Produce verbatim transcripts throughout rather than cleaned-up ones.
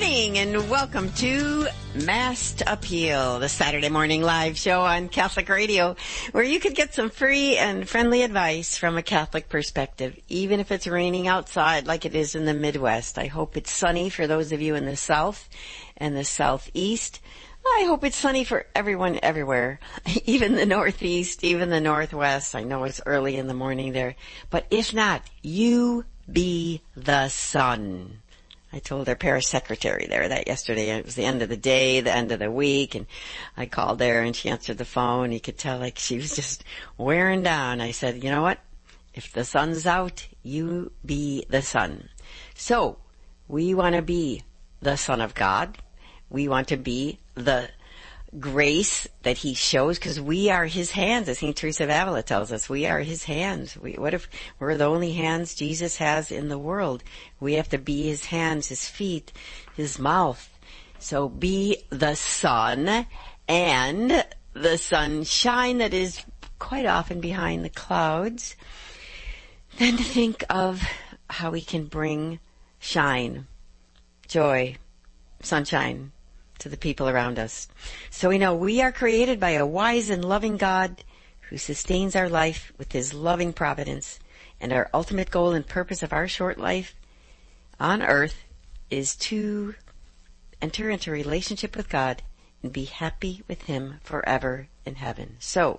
morning and welcome to Mass Appeal, the Saturday morning live show on Catholic Radio, where you could get some free and friendly advice from a Catholic perspective, even if it's raining outside like it is in the Midwest. I hope it's sunny for those of you in the South and the Southeast. I hope it's sunny for everyone everywhere, even the Northeast, even the Northwest. I know it's early in the morning there, but if not, you be the sun. I told their parish secretary there that yesterday. It was the end of the day, the end of the week, and I called there and she answered the phone. You could tell like she was just wearing down. I said, you know what? If the sun's out, you be the sun. So we want to be the Son of God. We want to be the grace that he shows, because we are his hands, as Saint Teresa of Avila tells us. We are his hands. We, what if we're the only hands Jesus has in the world? We have to be his hands, his feet, his mouth. So be the sun and the sunshine that is quite often behind the clouds. Then to think of how we can bring shine, joy, sunshine to the people around us. So we know we are created by a wise and loving God who sustains our life with his loving providence, and our ultimate goal and purpose of our short life on earth is to enter into a relationship with God and be happy with him forever in heaven. So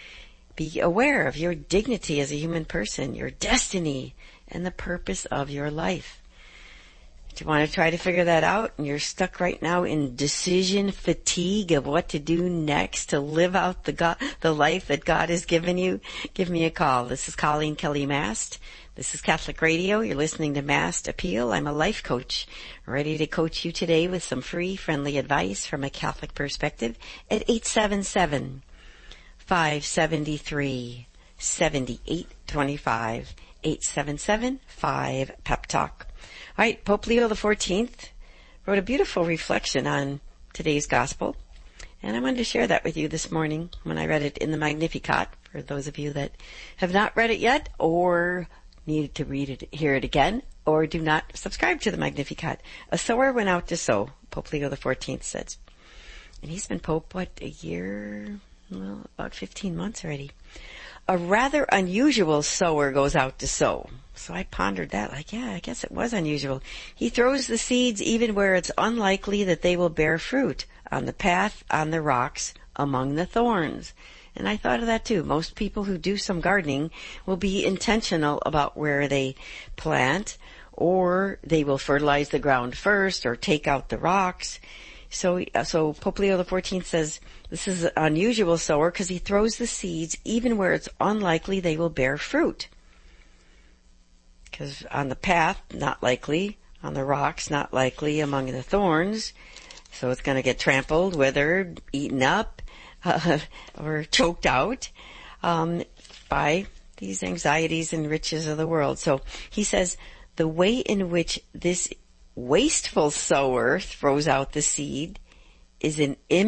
be aware of your dignity as a human person, your destiny, and the purpose of your life. Do you want to try to figure that out and you're stuck right now in decision fatigue of what to do next to live out the God, the life that God has given you? Give me a call. This is Colleen Kelly Mast. This is Catholic Radio. You're listening to Mass Appeal. I'm a life coach, ready to coach you today with some free, friendly advice from a Catholic perspective at eight seven seven, five seven three, seven eight two five, eight seven seven, five, Pep Talk. All right, Pope Leo the fourteenth wrote a beautiful reflection on today's gospel, and I wanted to share that with you this morning when I read it in the Magnificat, for those of you that have not read it yet or need to read it, hear it again, or do not subscribe to the Magnificat. A sower went out to sow, Pope Leo the fourteenth says. And he's been Pope, what, a year, well, about fifteen months already. A rather unusual sower goes out to sow. So I pondered that, like, yeah, I guess it was unusual. He throws the seeds even where it's unlikely that they will bear fruit, on the path, on the rocks, among the thorns. And I thought of that too. Most people who do some gardening will be intentional about where they plant, or they will fertilize the ground first, or take out the rocks. So, so Pope Leo the fourteenth says this is an unusual sower because he throws the seeds even where it's unlikely they will bear fruit. Because on the path, not likely. On the rocks, not likely. Among the thorns, so it's going to get trampled, withered, eaten up, uh, or choked out um, by these anxieties and riches of the world. So he says the way in which this wasteful sower throws out the seed is an